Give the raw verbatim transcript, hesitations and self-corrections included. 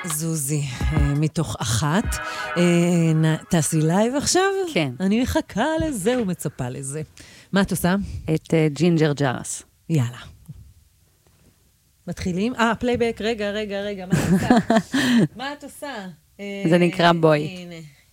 זוזי, מתוך אחת. תעשי לייב עכשיו? כן. אני מחכה לזה ומצפה לזה. מה את עושה? את ג'ינג'ר ג'ארס. יאללה. מתחילים? אה, פלייבק, רגע, רגע, רגע, מה את עושה? מה את עושה? זה נקרא בוי. הנה,